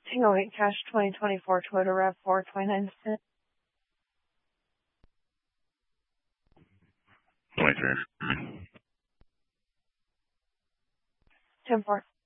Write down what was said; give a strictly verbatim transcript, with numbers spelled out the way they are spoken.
Tango eight Cash twenty twenty-four Toyota RAV four twenty-nine cent. twenty-three. ten four.